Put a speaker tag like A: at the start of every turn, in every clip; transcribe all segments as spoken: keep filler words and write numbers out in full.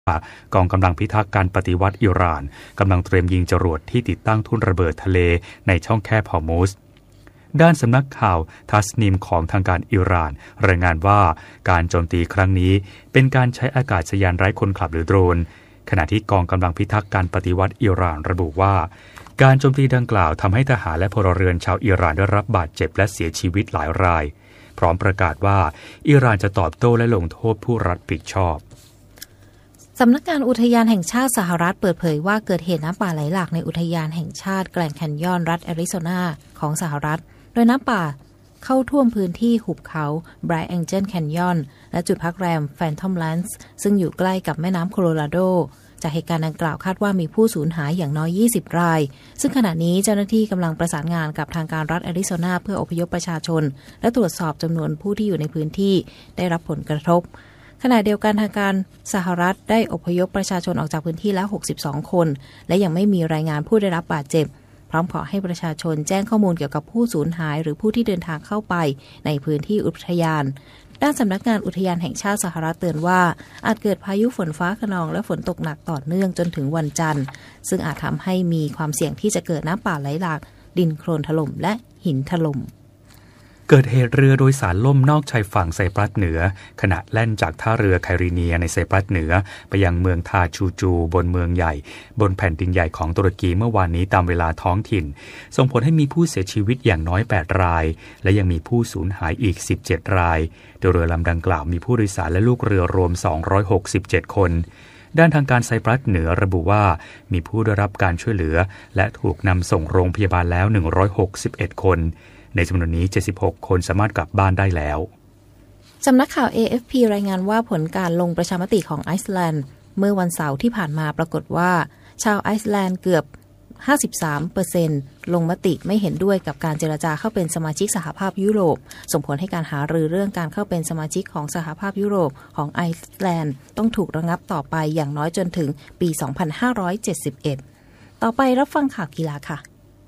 A: กองกำลังพิทักษ์การปฏิวัติอิหร่านกำลังเตรียมยิงจรวดที่ติดตั้งทุ่นระเบิดทะเลในช่องแคบฮอร์มุซด้านสำนักข่าวทัสนีมของทางการอิหร่านรายงานว่าการโจมตีครั้งนี้เป็นการใช้อากาศยานไร้คนขับหรือโดรนขณะที่กองกำลังพิทักษ์การปฏิวัติอิหร่านระบุว่าการโจมตีดังกล่าวทำให้ทหารและพลเรือนชาวอิหร่านได้รับบาดเจ็บและเสียชีวิตหลายรายพร้อมประกาศว่าอิหร่านจะตอบโต้และลงโทษผู้รับผิดชอบ
B: สำนักงานอุทยานแห่งชาติสหรัฐเปิดเผยว่าเกิดเหตุน้ำป่าไหลหลากในอุทยานแห่งชาติแกรนด์แคนยอนรัฐแอริโซนาของสหรัฐโดยน้ำป่าเข้าท่วมพื้นที่หุบเขาไบรท์แองเจิลแคนยอนและจุดพักแรมแฟนทอมแลนด์ซึ่งอยู่ใกล้กับแม่น้ำโคโลราโดจากเหตุการณ์ดังกล่าวคาดว่ามีผู้สูญหายอย่างน้อยยี่สิบรายซึ่งขณะนี้เจ้าหน้าที่กำลังประสานงานกับทางการรัฐแอริโซนาเพื่ออพยพประชาชนและตรวจสอบจำนวนผู้ที่อยู่ในพื้นที่ได้รับผลกระทบขณะเดียวกันทางการสหรัฐได้อพยพประชาชนออกจากพื้นที่แล้วหกสิบสองคนและยังไม่มีรายงานผู้ได้รับบาดเจ็บพร้อมขอให้ประชาชนแจ้งข้อมูลเกี่ยวกับผู้สูญหายหรือผู้ที่เดินทางเข้าไปในพื้นที่อุทยานด้านสำนักงานอุทยานแห่งชาติสหรัฐเตือนว่าอาจเกิดพายุฝนฟ้าคะนองและฝนตกหนักต่อเนื่องจนถึงวันจันทร์ซึ่งอาจทำให้มีความเสี่ยงที่จะเกิดน้ำป่าไหลหลากดินโคลนถล่มและหินถล่ม
A: เกิดเหตุเรือโดยสารล่มนอกชายฝั่งไซปรัสเหนือขณะแล่นจากท่าเรือไคริเนียในไซปรัสเหนือไปยังเมืองทาชูจูบนเมืองใหญ่บนแผ่นดินใหญ่ของตุรกีเมื่อวานนี้ตามเวลาท้องถิ่นส่งผลให้มีผู้เสียชีวิตอย่างน้อยแปดรายและยังมีผู้สูญหายอีกสิบเจ็ดรายโดยเรือลำดังกล่าวมีผู้โดยสารและลูกเรือรวมสองร้อยหกสิบเจ็ดคนด้านทางการไซปรัสเหนือระบุว่ามีผู้ได้รับการช่วยเหลือและถูกนำส่งโรงพยาบาลแล้วหนึ่งร้อยหกสิบเอ็ดคนในจำนวนนี้เจ็ดสิบหกคนสามารถกลับบ้านได้แล้ว
B: สำนักข่าว เอ เอฟ พี รายงานว่าผลการลงประชามติของไอซ์แลนด์เมื่อวันเสาร์ที่ผ่านมาปรากฏว่าชาวไอซ์แลนด์เกือบ ห้าสิบสามเปอร์เซ็นต์ ลงมติไม่เห็นด้วยกับการเจรจาเข้าเป็นสมาชิกสหภาพยุโรปส่งผลให้การหารือเรื่องการเข้าเป็นสมาชิกของสหภาพยุโรปของไอซ์แลนด์ต้องถูกระงับต่อไปอย่างน้อยจนถึงปี สองพันห้าร้อยเจ็ดสิบเอ็ด ต่อไปรับฟังข่าวกีฬาค่ะ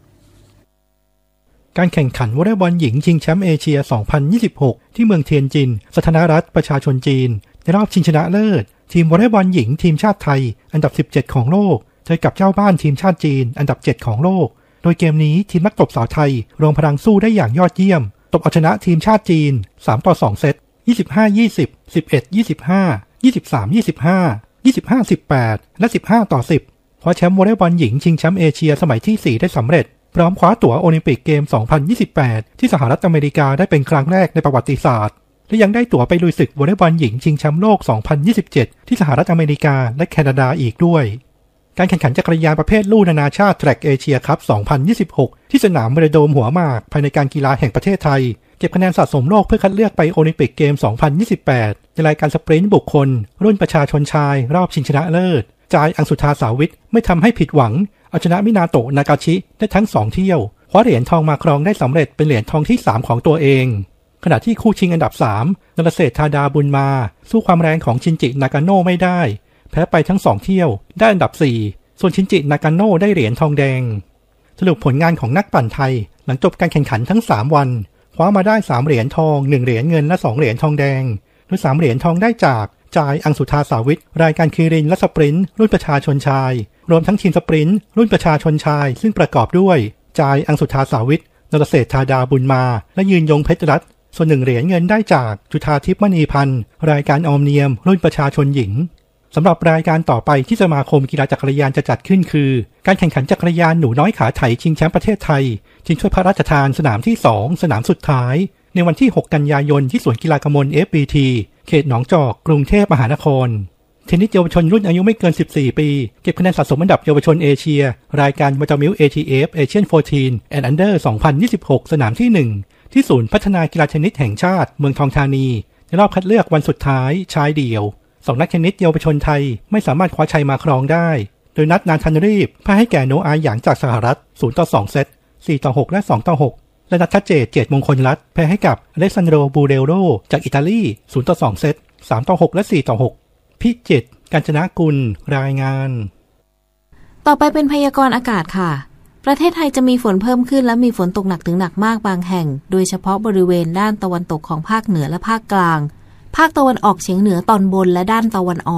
C: การแข่งขันวอลเลย์บอลหญิงชิงแชมป์เอเชีย สองพันยี่สิบหก ที่เมืองเทียนจินสาธารณรัฐประชาชนจีนในรอบชิงชนะเลิศทีมวอลเลย์บอลหญิงทีมชาติไทยอันดับสิบเจ็ดของโลกเจอกับเจ้าบ้านทีมชาติจีนอันดับเจ็ดของโลกโดยเกมนี้ทีมนักตบสาวไทยรวมพลังสู้ได้อย่างยอดเยี่ยมตบเอาชนะทีมชาติจีนสามต่อสองเซต ยี่สิบห้า ยี่สิบ สิบเอ็ด ยี่สิบห้า ยี่สิบสาม ยี่สิบห้า ยี่สิบห้า สิบแปด และสิบห้าต่อสิบคว้าแชมป์วอลเลย์บอลหญิงชิงแชมป์เอเชียสมัยที่สี่ได้สำเร็จพร้อมคว้าตั๋วโอลิมปิกเกม สองพันยี่สิบแปด ที่สหรัฐอเมริกาได้เป็นครั้งแรกในประวัติศาสตร์และยังได้ตั๋วไปลุยศึกวอลเลย์บอลหญิงชิงแชมป์โลก สองพันยี่สิบเจ็ด ที่สหรัฐอเมริกาและแคนาดาอีกด้วยการแข่งขันจักรยานประเภทลู่นานาชาติ Track Asia Cup สองพันยี่สิบหก ที่สนามเวโดมหัวหมากภายในการกีฬาแห่งประเทศไทยเก็บคะแนนสะสมโลกเพื่อคัดเลือกไปโอลิมปิกเกม สองพันยี่สิบแปด ในรายการสปรินต์บุคคลรุ่นประชาชนชายรอบชิงชนะเลิศจายอังสุธาสาวิทไม่ทำให้ผิดหวังเอาชนะมินาโตะนากาชิได้ทั้งสองเที่ยวคว้าเหรียญทองมาครองได้สำเร็จเป็นเหรียญทองที่สามของตัวเองขณะที่คู่ชิงอันดับสามนรเศรษฐาดาบุญมาสู้ความแรงของชินจินากาโน่ไม่ได้แพ้ไปทั้งสองเที่ยวได้อันดับสี่ส่วนชินจินากาโน่ได้เหรียญทองแดงสรุปผลงานของนักปั่นไทยหลังจบการแข่งขันทั้งสามวันคว้ามาได้สามเหรียญทองหนึ่งเหรียญเงินและสองเหรียญทองแดงโดยสามเหรียญทองได้จากจายอังสุธาสาวิทรายการคีรินและสปรินต์รุ่นประชาชนชายรวมทั้งทีมสปรินต์รุ่นประชาชนชายซึ่งประกอบด้วยจายอังสุธาสาวิทนรเศรษฐาดาบุญมาและยืนยงเพชรรัตน์ส่วนหนึ่งเหรียญเงินได้จากจุฑาทิพย์มณีพันธ์รายการออมเนียมรุ่นประชาชนหญิงสำหรับรายการต่อไปที่สมาคมกีฬาจักรยานจะจัดขึ้นคือการแข่งขันจักรยานหนูน้อยขาไถชิงแชมป์ประเทศไทยชิงถ้วยพระราชทานสนามที่สองสนามสุดท้ายในวันที่หกกันยายนที่สวนกีฬากมล เอฟ บี ที เขตหนองจอกกรุงเทพมหานครเทนนิสเยาวชนรุ่นอายุไม่เกินสิบสี่ปีเก็บคะแนนสะสมอันดับเยาวชนเอเชียรายการวัตมิล เอ ที เอฟ Asian สิบสี่ and Under สองพันยี่สิบหกสนามที่หนึ่งที่ศูนย์พัฒนากีฬาเทนนิสแห่งชาติเมืองทองธานีในรอบคัดเลือกวันสุดท้ายชายเดี่ยวสองนักเทนนิสเยาวชนไทยไม่สามารถคว้าชัยมาครองได้โดยนัดนานทันรีบพ่ายให้แก่โนอาหยางจากสหรัฐศูนย์ต่อสองเซตสี่ต่อหกและสองต่อหกและนัทเจตเจตมงคลรัตน์แพ้ให้กับอเล็กซานโดบูเรโรจากอิตาลีศูนย์ต่อสองเซตสามต่อหกและสี่ต่อหกพิจิตรกาญจนกุลรายงาน
B: ต่อไปเป็นพยากรณ์อากาศค่ะประเทศไทยจะมีฝนเพิ่มขึ้นและมีฝนตกหนักถึงหนักมากบางแห่งโดยเฉพาะบริเวณด้านตะวันตกของภาคเหนือและภาคกลางภาคตะวันออกเฉียงเหนือตอนบนและด้านตะวันออก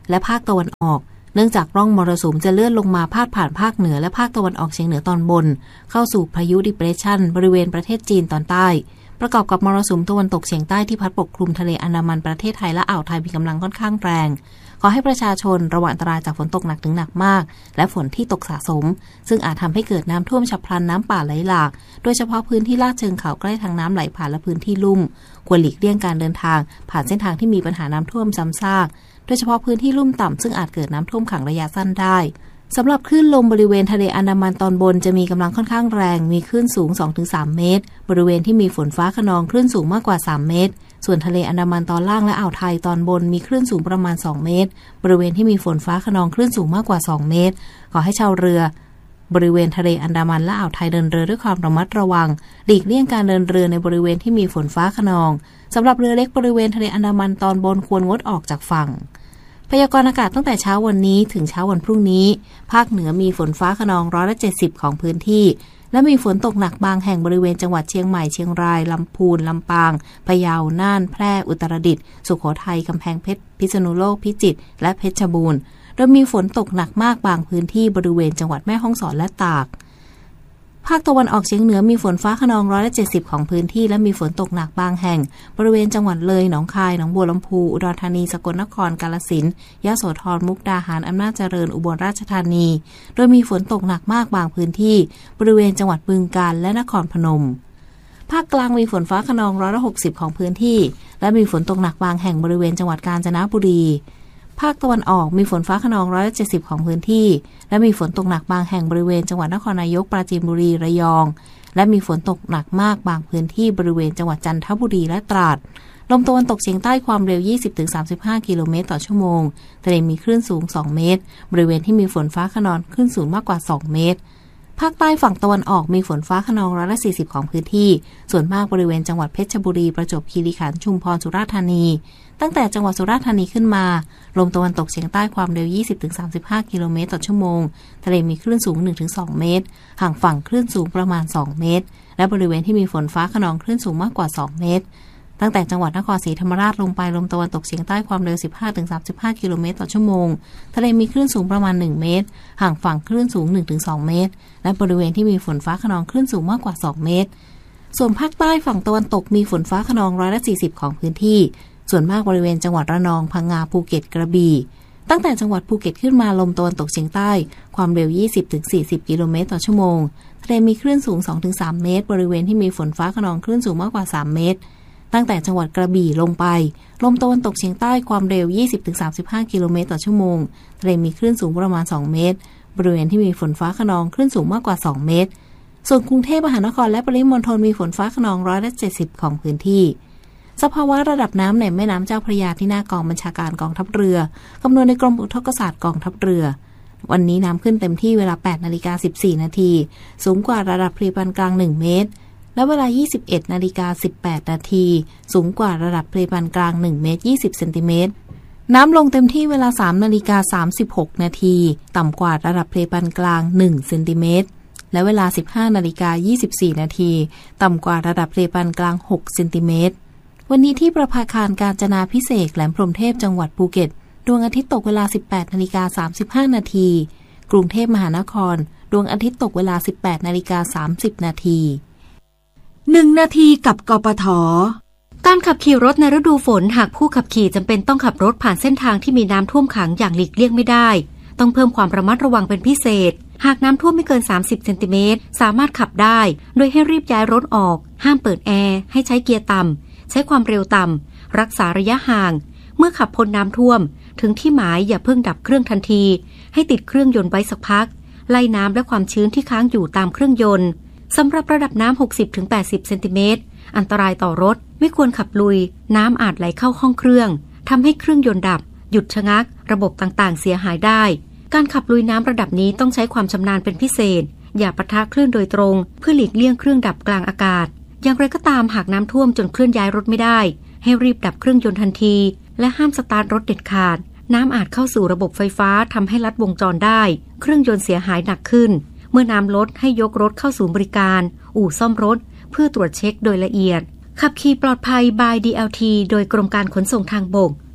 B: และภาคตะวันออกเนื่องจากร่องมรสุมจะเลื่อนลงมาพาดผ่านภาคเหนือและภาคตะวันออกเฉียงเหนือตอนบนเข้าสู่พายุดิเพรสชันบริเวณประเทศจีนตอนใต้ประกอบกับมรสุมตะวันตกเฉียงใต้ที่พัดปกคลุมทะเลอันดามันประเทศไทยและอ่าวไทยมีกำลังค่อนข้างแรงขอให้ประชาชนระวังอันตรายจากฝนตกหนักถึงหนักมากและฝนที่ตกสะสมซึ่งอาจทำให้เกิดน้ำท่วมฉับพลันน้ำป่าไหลหลากโดยเฉพาะพื้นที่ลาดเชิงเขาใกล้ทางน้ำไหลผ่านและพื้นที่ลุ่มควรหลีกเลี่ยงการเดินทางผ่านเส้นทางที่มีปัญหาน้ำท่วมซ้ำซากโดยเฉพาะพื้นที่ลุ่มต่ำซึ่งอาจเกิดน้ำท่วมขังระยะสั้นได้สำหรับคลื่นลมบริเวณทะเลอันดามันตอนบนจะมีกำลังค่อนข้างแรงมีคลื่นสูง สองถึงสาม เมตรบริเวณที่มีฝนฟ้าคะนองคลื่นสูงมากกว่าสามเมตรส่วนทะเลอันดามันตอนล่างและอ่าวไทยตอนบนมีคลื่นสูงประมาณสองเมตรบริเวณที่มีฝนฟ้าคะนองคลื่นสูงมากกว่าสองเมตรขอให้ชาวเรือบริเวณทะเลอันดามันและอ่าวไทยเดินเรือด้วยความระมัดระวังหลีกเลี่ยงการเดินเรือในบริเวณที่มีฝนฟ้าคะนองสำหรับเรือเล็กบริเวณทะเลอันดามันตอนบนควรงดออกจากฝั่งพยากรณ์อากาศตั้งแต่เช้าวันนี้ถึงเช้าวันพรุ่งนี้ภาคเหนือมีฝนฟ้าคะนองร้อยละเจ็ดสิบของพื้นที่และมีฝนตกหนักบางแห่งบริเวณจังหวัดเชียงใหม่เชียงรายลำพูนลำปางพะเยาน่านแพร่อุตรดิตถ์สุโขทัยกำแพงเพชรพิษณุโลกพิจิตรและเพชรบูรณ์โดยมีฝนตกหนักมากบางพื้นที่บริเวณจังหวัดแม่ฮ่องสอนและตากภาคตะวันออกเฉียงเหนือมีฝนฟ้าคะนองร้อยละเจ็ดสิบของพื้นที่และมีฝนตกหนักบางแห่งบริเวณจังหวัดเลยหนองคายหนองบัวลำพูอุดรธานีสกลนครกาฬสินธุ์ยโสธรมุกดาหารอำนาจเจริญอุบลราชธานีโดยมีฝนตกหนักมากบางพื้นที่บริเวณจังหวัดบึงกาฬและนครพนมภาคกลางมีฝนฟ้าคะนองร้อยละหกสิบของพื้นที่และมีฝนตกหนักบางแห่งบริเวณจังหวัดกาญจนบุรีภาคตะวันออกมีฝนฟ้าคะนองร้อยละเจ็ดสิบของพื้นที่และมีฝนตกหนักบางแห่งบริเวณจังหวัดนครนายกปราจีนบุรีระยองและมีฝนตกหนักมากบางพื้นที่บริเวณจังหวัดจันทบุรีและตราดลมตะวันตกเฉียงใต้ความเร็ว ยี่สิบถึงสามสิบห้า กิโลเมตรต่อชั่วโมงทะเลมีคลื่นสูงสองเมตรบริเวณที่มีฝนฟ้าคะนองคลื่นสูงมากกว่าสองเมตรภาคใต้ฝั่งตะวันออกมีฝนฟ้าคะนองร้อยละสี่สิบของพื้นที่ส่วนมากบริเวณจังหวัดเพชรบุรีประจวบคีรีขันธ์ชุมพรสุราษฎร์ธานีตั้งแต่จังหวัดสุราษฎร์ธานีขึ้นมาลมตะวันตกเฉียงใต้ความเร็ว ยี่สิบถึงสามสิบห้า กิโลเมตรต่อชั่วโมงทะเลมีคลื่นสูง หนึ่งถึงสอง เมตรห่างฝั่งคลื่นสูงประมาณสองเมตรและบริเวณที่มีฝนฟ้าคะนองคลื่นสูงมากกว่าสองเมตรตั้งแต่จังหวัดนครศรีธรรมราชลงไปลมตะวันตกเฉียงใต้ความเร็ว สิบห้าถึงสามสิบห้า กิโลเมตรต่อชั่วโมงทะเลมีคลื่นสูงประมาณหนึ่งเมตรห่างฝั่งคลื่นสูง หนึ่งถึงสอง เมตรและบริเวณที่มีฝนฟ้าคะนองคลื่นสูงมากกว่าสองเมตรส่วนภาคใต้ฝั่งตะวันตกมีฝนฟ้าคะนองร้อยละสี่สิบของพื้นที่ส่วนมากบริเวณจังหวัดระนองพังงาภูเก็ตกระบี่ตั้งแต่จังหวัดภูเก็ตขึ้นมาลมตะวันตกเฉียงใต้ความเร็ว ยี่สิบถึงสี่สิบ กิโลเมตรต่อชั่วโมงทะเลมีคลื่นสูง สองถึงสาม เมตรบริเวณที่มีฝนฟ้าคะนองคลื่นสูงมากกว่าสามเมตรตั้งแต่จังหวัดกระบี่ลงไปลมตะวันตกเฉียงใต้ความเร็ว ยี่สิบถึงสามสิบห้า กิโลเมตรต่อชั่วโมงทะเลมีคลื่นสูงประมาณสองเมตรบริเวณที่มีฝนฟ้าคะนองคลื่นสูงมากกว่าสองเมตรส่วนกรุงเทพมหานครและปริมณฑลมีฝนฟ้าคะนองร้อยละเจ็ดสิบของพื้นที่สภาวะระดับน้ำในแม่น้ำเจ้าพระยาที่หน้ากองบัญชาการกองทัพเรือคำนวณในกรมอุทกศาสตร์กองทัพเรือวันนี้น้ำขึ้นเต็มที่เวลา แปดนาฬิกาสิบสี่นาทีสูงกว่าระดับเพดานปานกลางหนึ่งเมตรและเวลา ยี่สิบเอ็ดนาฬิกาสิบแปดนาทีสูงกว่าระดับเพดานปานกลางหนึ่งเมตรยี่สิบเซนติเมตรน้ำลงเต็มที่เวลา สามนาฬิกาสามสิบหกนาทีต่ำกว่าระดับเพดานปานกลางหนึ่งเซนติเมตรและเวลา สิบห้านาฬิกายี่สิบสี่นาทีต่ำกว่าระดับเพดานปานกลางหกเซนติเมตรวันนี้ที่ประภาคารกาญจนาภิเษกแหลมพรหมเทพจังหวัดภูเก็ตดวงอาทิตย์ตกเวลา สิบแปดนาฬิกาสามสิบห้านาทีกรุงเทพมหานครดวงอาทิตย์ตกเวลา สิบแปดนาฬิกาสามสิบนาที
D: หนึ่งนาทีกับกปท.การขับขี่รถในฤดูฝนหากผู้ขับขี่จำเป็นต้องขับรถผ่านเส้นทางที่มีน้ำท่วมขังอย่างหลีกเลี่ยงไม่ได้ต้องเพิ่มความระมัดระวังเป็นพิเศษหากน้ำท่วมไม่เกินสามสิบเซนติเมตรสามารถขับได้โดยให้รีบย้ายรถออกห้ามเปิดแอร์ให้ใช้เกียร์ต่ำใช้ความเร็วต่ำรักษาระยะห่างเมื่อขับพ้นน้ำท่วมถึงที่หมายอย่าเพิ่งดับเครื่องทันทีให้ติดเครื่องยนต์ไว้สักพักไล่น้ำและความชื้นที่ค้างอยู่ตามเครื่องยนต์สำหรับระดับน้ำ หกสิบถึงแปดสิบเซนติเมตรอันตรายต่อรถไม่ควรขับลุยน้ำอาจไหลเข้าห้องเครื่องทำให้เครื่องยนต์ดับหยุดชะงักระบบต่างๆเสียหายได้การขับลุยน้ำระดับนี้ต้องใช้ความชำนาญเป็นพิเศษอย่าปะทะเครื่องโดยตรงเพื่อหลีกเลี่ยงเครื่องดับกลางอากาศอย่างไรก็ตามหากน้ำท่วมจนเคลื่อนย้ายรถไม่ได้ให้รีบดับเครื่องยนต์ทันทีและห้ามสตาร์ทรถเด็ดขาดน้ำอาจเข้าสู่ระบบไฟฟ้าทำให้ลัดวงจรได้เครื่องยนต์เสียหายหนักขึ้นเมื่อน้ำลดให้ยกรถเข้าศูนย์บริการอู่ซ่อมรถเพื่อตรวจเช็คโดยละเอียดขับขี่ปลอดภัย by ดี แอล ที โดยกรมการขนส่งทางบก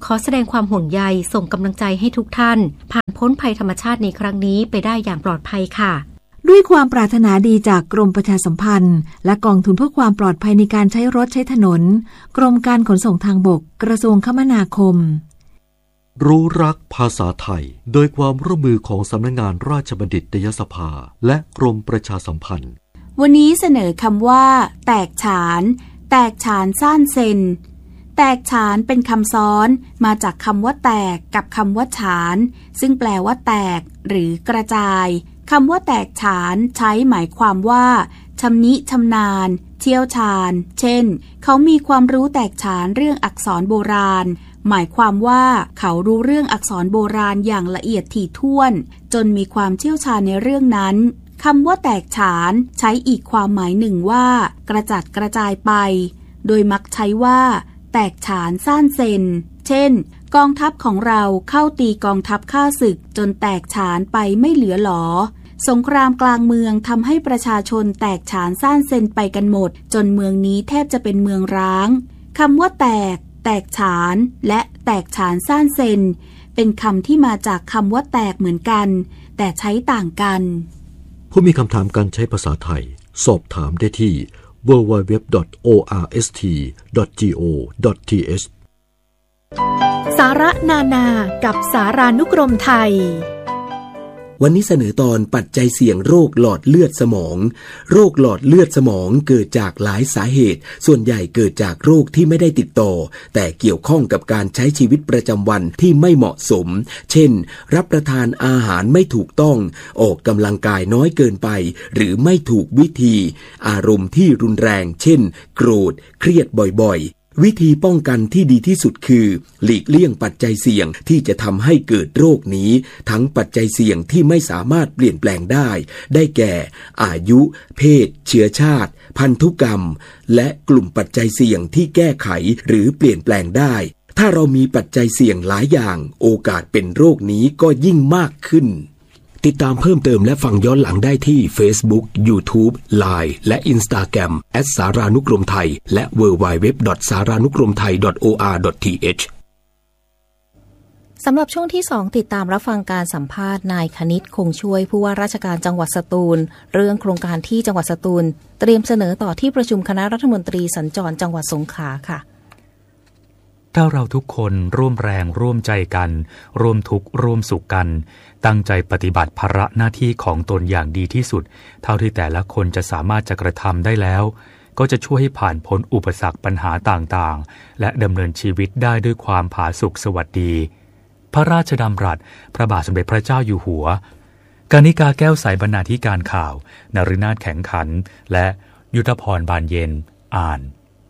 D: ขอแสดงความห่วงใยส่งกำลังใจให้ทุกท่านผ่านพ้นภัยธรรมชาติในครั้งนี้ไปได้อย่างปลอดภัยค่ะ
E: ด้วยความปรารถนาดีจากกรมประชาสัมพันธ์และกองทุนเพื่อความปลอดภัยในการใช้รถใช้ถนนกรมการขนส่งทางบกกระทรวงคมนาคม
F: รู้รักภาษาไทยโดยความร่วมมือของสำนักงานราชบัณฑิตยสภาและกรมประชาสัมพันธ์
G: วันนี้เสนอคำว่าแตกฉานแตกฉานซ่านเซนแตกฉานเป็นคำซ้อนมาจากคำว่าแตกกับคำว่าฉานซึ่งแปลว่าแตกหรือกระจายคำว่าแตกฉานใช้หมายความว่าชำนิชำนาญเชี่ยวชาญเช่นเขามีความรู้แตกฉานเรื่องอักษรโบราณหมายความว่าเขารู้เรื่องอักษรโบราณอย่างละเอียดถี่ถ้วนจนมีความเชี่ยวชาญในเรื่องนั้นคำว่าแตกฉานใช้อีกความหมายหนึ่งว่ากระจัดกระจายไปโดยมักใช้ว่าแตกฉานซ่านเซนเช่นกองทัพของเราเข้าตีกองทัพข้าศึกจนแตกฉานไปไม่เหลือหลอสงครามกลางเมืองทำให้ประชาชนแตกฉานซ่านเซนไปกันหมดจนเมืองนี้แทบจะเป็นเมืองร้างคำว่าแตกแตกฉานและแตกฉานซ่านเซนเป็นคำที่มาจากคำว่าแตกเหมือนกันแต่ใช้ต่างกัน
F: ผู้มีคำถามการใช้ภาษาไทยสอบถามได้ที่ ดับเบิลยู ดับเบิลยู ดับเบิลยู ดอท โอ อาร์ เอส ที ดอท จี โอ ดอท ที เอช
H: สาระนานากับสารานุกรมไทย
I: วันนี้เสนอตอนปัจจัยเสี่ยงโรคหลอดเลือดสมองโรคหลอดเลือดสมองเกิดจากหลายสาเหตุส่วนใหญ่เกิดจากโรคที่ไม่ได้ติดต่อแต่เกี่ยวข้องกับการใช้ชีวิตประจำวันที่ไม่เหมาะสมเช่นรับประทานอาหารไม่ถูกต้องออกกำลังกายน้อยเกินไปหรือไม่ถูกวิธีอารมณ์ที่รุนแรงเช่นโกรธเครียดบ่อยๆวิธีป้องกันที่ดีที่สุดคือหลีกเลี่ยงปัจจัยเสี่ยงที่จะทำให้เกิดโรคนี้ทั้งปัจจัยเสี่ยงที่ไม่สามารถเปลี่ยนแปลงได้ได้แก่อายุเพศเชื้อชาติพันธุกรรมและกลุ่มปัจจัยเสี่ยงที่แก้ไขหรือเปลี่ยนแปลงได้ถ้าเรามีปัจจัยเสี่ยงหลายอย่างโอกาสเป็นโรคนี้ก็ยิ่งมากขึ้นติดตามเพิ่มเติมและฟังย้อนหลังได้ที่ Facebook, YouTube, ไลน์ และ Instagram แอท สารานุกรมไทยและ ดับเบิลยู ดับเบิลยู ดับเบิลยู ดอท สารานุกรมไทย ดอท โอ อาร์ ดอท ที เอช
B: สำหรับช่วงที่สองติดตามรับฟังการสัมภาษณ์นายคณิตคงช่วยผู้ว่าราชการจังหวัดสตูลเรื่องโครงการที่จังหวัดสตูลเตรียมเสนอต่อที่ประชุมคณะรัฐมนตรีสัญจรจังหวัดสงขลาค่ะ
A: ถ้าเราทุกคนร่วมแรงร่วมใจกันร่วมทุกข์ร่วมสุขกันตั้งใจปฏิบัติภาระหน้าที่ของตนอย่างดีที่สุดเท่าที่แต่ละคนจะสามารถจะกระทำได้แล้วก็จะช่วยให้ผ่านพ้นอุปสรรคปัญหาต่างๆและดำเนินชีวิตได้ด้วยความผาสุกสวัสดีพระราชดำรัสพระบาทสมเด็จพระเจ้าอยู่หัวกนิกาแก้วใสบรรณาธิการข่าวนฤนาถแข็งขันและยุทธพรบานเย็นอ่าน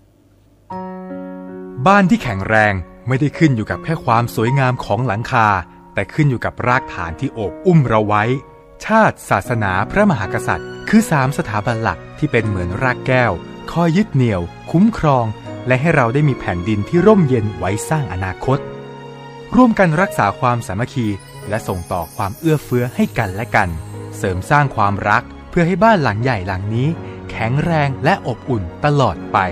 J: บ้านที่แข็งแรงไม่ได้ขึ้นอยู่กับแค่ความสวยงามของหลังคาแต่ขึ้นอยู่กับรากฐานที่โอบอุ้มเราไว้ชาติศาสนาพระมหากษัตริย์คือสามสถาบันหลักที่เป็นเหมือนรากแก้วคอยยึดเหนี่ยวคุ้มครองและให้เราได้มีแผ่นดินที่ร่มเย็นไว้สร้างอนาคตร่วมกันรักษาความสามัคคีและส่งต่อความเอื้อเฟื้อให้กันและกันเสริมสร้างความรักเพื่อให้บ้านหลังใหญ่หลังนี้แข็งแรงและอบอุ่นตลอดไป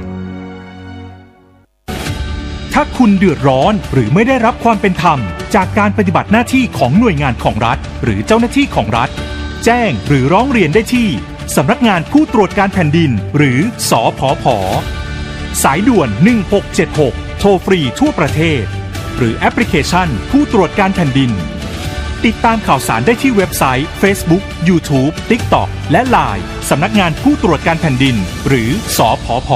K: ถ้าคุณเดือดร้อนหรือไม่ได้รับความเป็นธรรมจากการปฏิบัติหน้าที่ของหน่วยงานของรัฐหรือเจ้าหน้าที่ของรัฐแจ้งหรือร้องเรียนได้ที่สำนักงานผู้ตรวจการแผ่นดินหรือสผผ.สายด่วนหนึ่งหกเจ็ดหกโทรฟรีทั่วประเทศหรือแอปพลิเคชันผู้ตรวจการแผ่นดินติดตามข่าวสารได้ที่เว็บไซต์ Facebook, YouTube, TikTok และ ไลน์ สำนักงานผู้ตรวจการแผ่นดินหรือสผผ.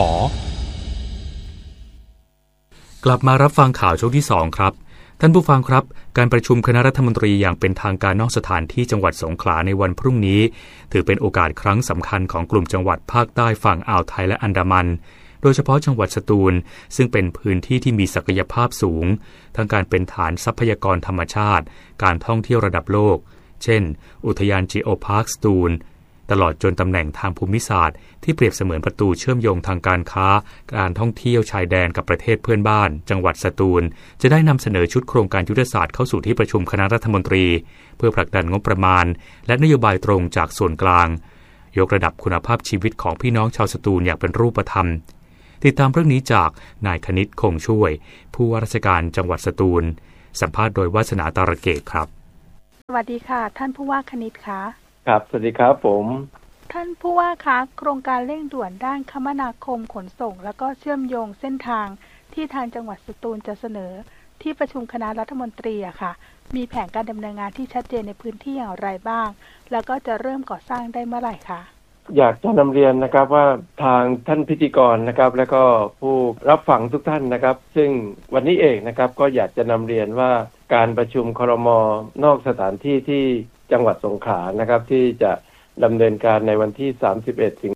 A: กลับมารับฟังข่าวช่วงที่สองครับท่านผู้ฟังครับการประชุมคณะรัฐมนตรีอย่างเป็นทางการนอกสถานที่จังหวัดสงขลาในวันพรุ่งนี้ถือเป็นโอกาสครั้งสำคัญของกลุ่มจังหวัดภาคใต้ฝั่งอ่าวไทยและอันดามันโดยเฉพาะจังหวัดสตูลซึ่งเป็นพื้นที่ที่มีศักยภาพสูงทั้งการเป็นฐานทรัพยากรธรรมชาติการท่องเที่ยวระดับโลกเช่นอุทยานจีโอพาร์คสตูลตลอดจนตำแหน่งทางภูมิศาสตร์ที่เปรียบเสมือนประตูเชื่อมโยงทางการค้าการท่องเที่ยวชายแดนกับประเทศเพื่อนบ้านจังหวัดสตูลจะได้นำเสนอชุดโครงการยุทธศาสตร์เข้าสู่ที่ประชุมคณะรัฐมนตรีเพื่อผลักดันงบประมาณและนโยบายตรงจากส่วนกลางยกระดับคุณภาพชีวิตของพี่น้องชาวสตูลอย่างเป็นรูปธรรมติดตามเรื่องนี้จากนายคณิตคงช่วยผู้ว่าราชการจังหวัดสตูลสัมภาษณ์โดยวาสนาตาระเกตครับ
L: สวัสดีค่ะท่านผู้ว่าคณิตคะ
M: ครับสวัสดีครับผม
L: ท่านผู้ว่าคะโครงการเร่งด่วนด้านคมนาคมขนส่งแล้วก็เชื่อมโยงเส้นทางที่ทางจังหวัดสตูลจะเสนอที่ประชุมคณะรัฐมนตรีอะค่ะมีแผนการดำเนินงานที่ชัดเจนในพื้นที่อย่างไรบ้างแล้วก็จะเริ่มก่อสร้างได้เมื่อไหร่คะ
M: อยากจะนำเรียนนะครับว่าทางท่านพิธีกรนะครับแล้วก็ผู้รับฟังทุกท่านนะครับซึ่งวันนี้เองนะครับก็อยากจะนำเรียนว่าการประชุมครม.นอกสถานที่ที่จังหวัดสงขลานะครับที่จะดำเนินการในวันที่สามสิบเอ็ดสิง